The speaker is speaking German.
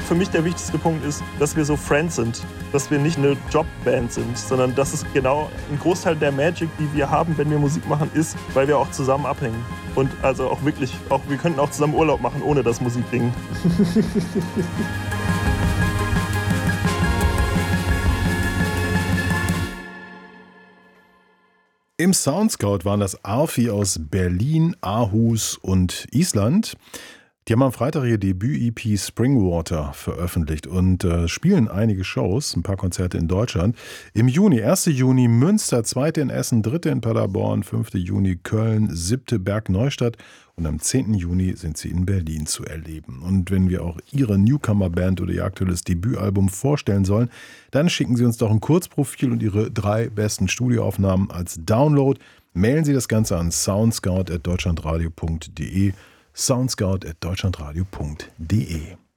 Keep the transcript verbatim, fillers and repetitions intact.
für mich der wichtigste Punkt ist, dass wir so Friends sind. Dass wir nicht eine Jobband sind, sondern dass es genau ein Großteil der Magic, die wir haben, wenn wir Musik machen, ist, weil wir auch zusammen abhängen. Und also auch wirklich, auch, wir könnten auch zusammen Urlaub machen ohne das Musikding. Im Soundscout waren das Arfi aus Berlin, Aarhus und Island. Die haben am Freitag ihr Debüt-E P Springwater veröffentlicht und äh, spielen einige Shows, ein paar Konzerte in Deutschland. Im Juni, ersten Juni Münster, zweiten in Essen, dritten in Paderborn, fünften Juni Köln, siebten Bergneustadt und am zehnten Juni sind sie in Berlin zu erleben. Und wenn wir auch ihre Newcomer-Band oder ihr aktuelles Debütalbum vorstellen sollen, dann schicken sie uns doch ein Kurzprofil und ihre drei besten Studioaufnahmen als Download. Mailen Sie das Ganze an soundscout at deutschlandradio punkt de. soundscout at deutschlandradio punkt de